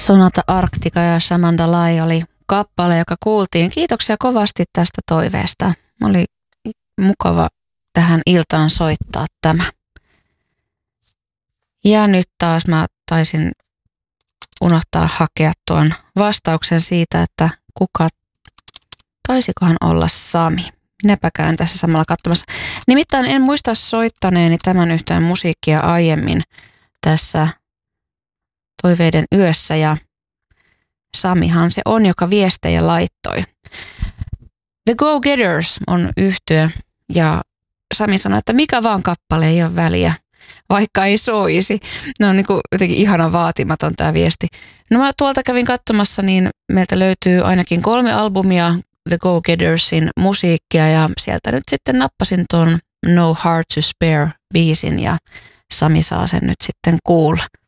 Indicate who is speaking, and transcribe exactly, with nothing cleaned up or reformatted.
Speaker 1: Sonata Arctica ja Shamanda Lai oli kappale, joka kuultiin. Kiitoksia kovasti tästä toiveesta. Oli mukava tähän iltaan soittaa tämä. Ja nyt taas mä taisin unohtaa hakea tuon vastauksen siitä, että kuka taisikohan olla Sami. Minäpä käyn tässä samalla katsomassa. Nimittäin en muista soittaneeni tämän yhtään musiikkia aiemmin tässä Toiveiden yössä ja Samihan se on, joka viestejä laittoi. The Go-Getters on yhtye ja Sami sanoi, että mikä vaan kappale ei ole väliä, vaikka ei soisi. No on niin kuin jotenkin ihana vaatimaton tämä viesti. No mä tuolta kävin katsomassa, niin meiltä löytyy ainakin kolme albumia The Go-Gettersin musiikkia ja sieltä nyt sitten nappasin tuon No Heart to Spare biisin ja Sami saa sen nyt sitten kuulla.